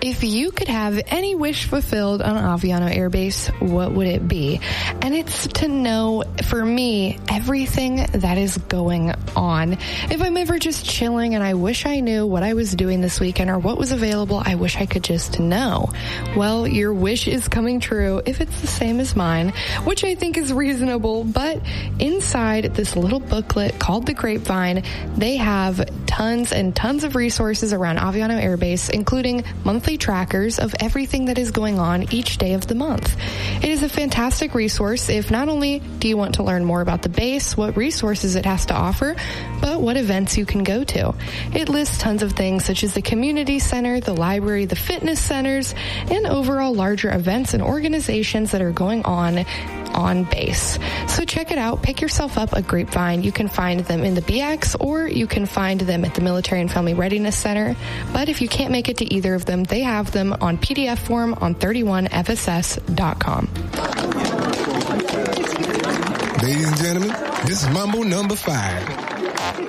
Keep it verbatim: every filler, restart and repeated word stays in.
If you could have any wish fulfilled on Aviano Air Base, what would it be? And it's to know, for me, everything that is going on. If I'm ever just chilling and I wish I knew what I was doing this weekend or what was available, I wish I could just know. Well, your wish is coming true if it's the same as mine, which I think is reasonable. But inside this little booklet called The Grapevine, they have tons and tons of resources around Aviano Air Base, including monthly trackers of everything that is going on each day of the month. It is a fantastic resource if not only do you want to learn more about the base, what resources it has to offer, but what events you can go to. It lists tons of things such as the community center, the library, the fitness centers, and overall larger events and organizations that are going on on base. So check it out. Pick yourself up a Grapevine. You can find them in the B X or you can find them at the Military and Family Readiness Center. But if you can't make it to either of them, they have them on P D F form on thirty-one F S S dot com. Ladies and gentlemen, this is Mambo number five.